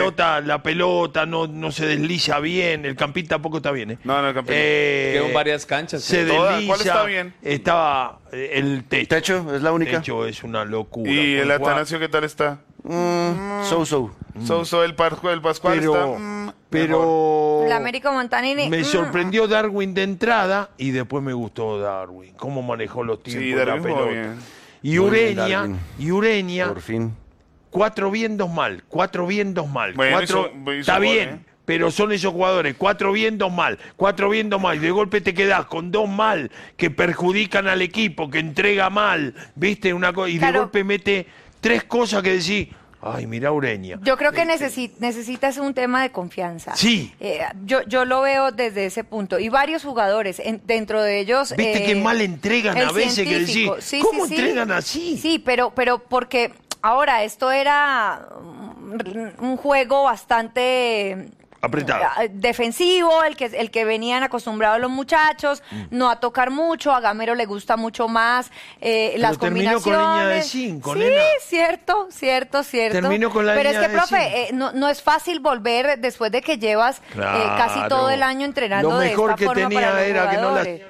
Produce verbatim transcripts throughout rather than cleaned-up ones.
pelota, la pelota no, no se desliza bien, el Campín tampoco está bien. ¿eh? No, no, el Campín. Eh, Quedó en varias canchas. Se ¿sí? desliza. ¿Cuál está bien? Estaba eh, el techo. ¿Techo? ¿Es la única? El techo es una locura. ¿Y el Juan- Atanasio qué tal está? Mm, so, so. So, so, el, Par- el Pascual Pero, está... mm, mejor. pero El Américo Montanini. me mm. sorprendió Darwin de entrada y después me gustó Darwin. Cómo manejó los tiempos Sí, de la Darwin jugó pelota. bien. Y Muy bien, Ureña, Darwin. y Ureña, Por fin. cuatro bien, dos mal, cuatro bien, dos mal. Bueno, cuatro, hizo- hizo está gol, bien, ¿eh? pero son esos jugadores, cuatro bien, dos mal, cuatro bien, dos mal. Y de golpe te quedás con dos mal que perjudican al equipo, que entrega mal, ¿viste? Una co- y Claro. de golpe mete tres cosas que decís, ay, mira Ureña. Yo creo que necesi- necesitas un tema de confianza. Sí. Eh, yo, yo lo veo desde ese punto. Y varios jugadores, en- dentro de ellos... ¿Viste eh, qué mal entregan el a veces que decís? científico. Sí, ¿Cómo sí, sí. entregan así? Sí, pero, pero porque ahora esto era un un juego bastante... Apretado. eh, defensivo, el que el que venían acostumbrados los muchachos, Mm. no a tocar mucho, a Gamero le gusta mucho más eh, las terminó con combinaciones. línea de cinco, sí, nena. cierto, cierto, cierto. Terminó con la Pero línea es que, de profe, cinco. eh, no, no es fácil volver después de que llevas eh, casi Claro. todo el año entrenando Lo de mejor esta que forma tenía para los era que no la jugadores.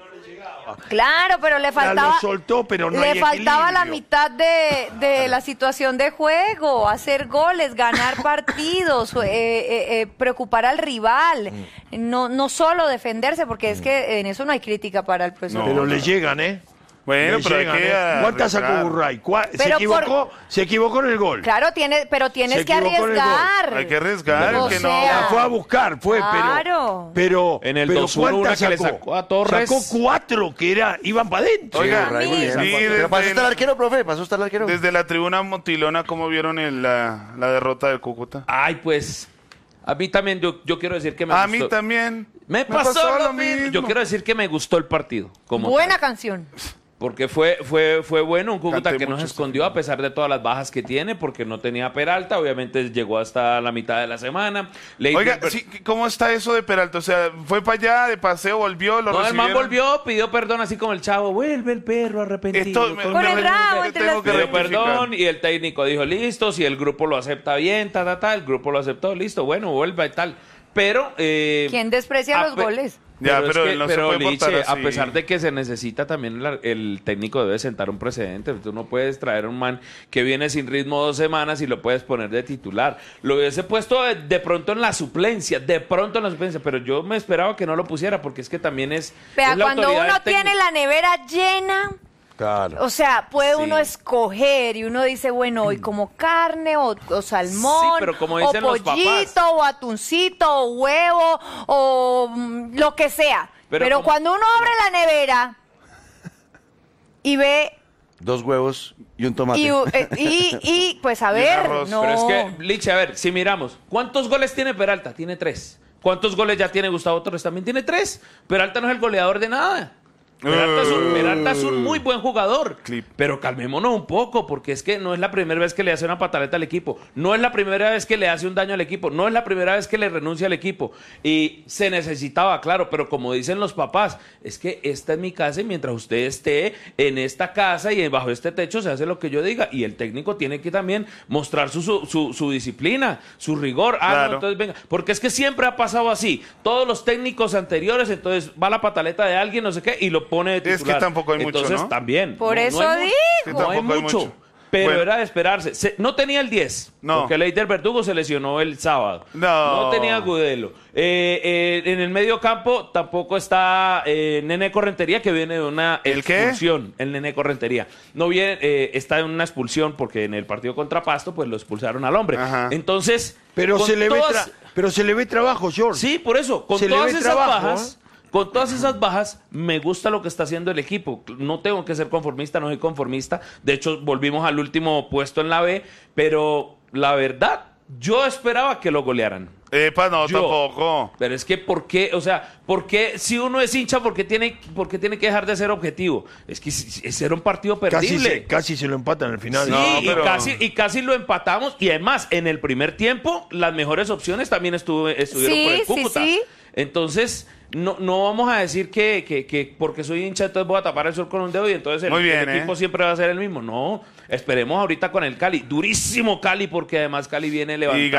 Claro, pero le Ya faltaba lo soltó, pero no le hay faltaba la equilibrio. mitad de, de la situación de juego, hacer goles, ganar partidos, eh, eh, eh, preocupar al rival, Mm. no no solo defenderse, porque es que en eso no hay crítica para el profesor. Pero le llegan, ¿eh? Bueno, Le pero hay llegan, que ¿eh? a- ¿Cuántas sacó reparar. Burray? ¿Cuá- Se Pero equivocó, se equivocó en el gol. Claro, tiene, pero tienes Se que equivocó en el gol. arriesgar. Hay que arriesgar, O el que no... sea, La fue a buscar, fue, Claro. pero, pero. En el pero dos uno, ¿cuántas una que le sacó? sacó a Torres. Sacó cuatro que era, iban para adentro. Oiga, Ray, muy bien. y Pero pasó desde, hasta el arquero, profe, pasó hasta el arquero. desde la tribuna motilona, ¿cómo vieron el- la, la derrota del Cúcuta? Ay, pues, a mí también, yo, yo quiero decir que me A gustó. mí también. Me pasó, lo mismo. Yo quiero decir que me gustó el partido. Como Buena tal. canción. Porque fue, fue, fue bueno, un Cúcuta Canté que no se mucho escondió a pesar de todas las bajas que tiene, porque no tenía Peralta, obviamente llegó hasta la mitad de la semana. Leiter- Oiga, sí, ¿cómo está eso de Peralta? O sea, fue para allá, de paseo, volvió, lo No, el man recibieron. volvió, pidió perdón, así como el chavo, vuelve el perro arrepentido. Esto me- Con el me- rabo me- entre tengo las que Pidió rectificar. perdón y el técnico dijo, listo, si el grupo lo acepta bien, ta, ta, ta, el grupo lo aceptó, listo, bueno, vuelva y tal. Pero... Eh, ¿Quién desprecia a los pe- goles? Ya, es pero que- no se pero, puede portar Liche, a así. pesar de que se necesita también el, el técnico debe sentar un precedente. Tú no puedes traer a un man que viene sin ritmo dos semanas y lo puedes poner de titular. Lo hubiese puesto de, de pronto en la suplencia, de pronto en la suplencia, pero yo me esperaba que no lo pusiera porque es que también es, Vea, es la cuando autoridad uno del técnico. tiene la nevera llena, Claro. o sea, puede Sí. uno escoger y uno dice, bueno, hoy como carne o, o salmón, Sí, pero como o dicen los pollito, papás. o atuncito, o huevo, o mm, lo que sea. Pero Pero, como- cuando uno abre la nevera y ve, Dos huevos y un tomate. y, eh, y, y, pues a Y un ver, arroz. no. Pero es que, Liche, a ver, si miramos, ¿cuántos goles tiene Peralta? Tiene tres. ¿Cuántos goles ya tiene Gustavo Torres? También tiene tres. Peralta no es el goleador de nada. Peralta es, un, Peralta es un muy buen jugador. Clip. Pero calmémonos un poco, porque es que no es la primera vez que le hace una pataleta al equipo. No es la primera vez que le hace un daño al equipo. No es la primera vez que le renuncia al equipo. Y se necesitaba, claro, pero como dicen los papás, es que esta es mi casa y mientras usted esté en esta casa y bajo este techo se hace lo que yo diga. Y el técnico tiene que también mostrar su, su, su, su disciplina, su rigor. Ah, Claro. no, entonces venga. Porque es que siempre ha pasado así. Todos los técnicos anteriores, entonces va la pataleta de alguien, no sé qué, y lo pone de Es que titular. tampoco hay mucho, Entonces ¿no? también. Por no- eso no hay mu- digo. Sí, No hay tampoco hay mucho. mucho. Pero Bueno. era de esperarse. Se- no tenía el diez. No. Porque Leiter Verdugo se lesionó el sábado. No. No tenía Agudelo. Eh, eh, en el medio campo tampoco está eh, Nene Correntería, que viene de una ¿El qué? expulsión. El Nene Correntería. No viene, eh, está en una expulsión porque en el partido contra Pasto, pues lo expulsaron al hombre. Ajá. Entonces. Pero con se, le ve todas- tra- pero se le ve trabajo, George. Sí, por eso, con Se le todas ve esas trabajo, bajas, con todas esas bajas, me gusta lo que está haciendo el equipo. No tengo que ser conformista, no soy conformista. De hecho, volvimos al último puesto en la B, pero la verdad, yo esperaba que lo golearan. Epa, no, Yo. tampoco. Pero es que, ¿por qué? O sea, ¿por qué si uno es hincha, por qué tiene, por qué tiene que dejar de ser objetivo? Es que ese era un partido Casi perdible. se, casi se lo empatan al final. Sí, No, pero- y, casi, y casi lo empatamos. Y además, en el primer tiempo, las mejores opciones también estuve, estuvieron Sí, por el sí, Cúcuta. sí. Entonces, no, no vamos a decir que, que, que porque soy hincha, entonces voy a tapar el sol con un dedo y entonces el, Muy bien, el equipo ¿eh? siempre va a ser el mismo. No, esperemos ahorita con el Cali. Durísimo Cali, porque además Cali viene levantando.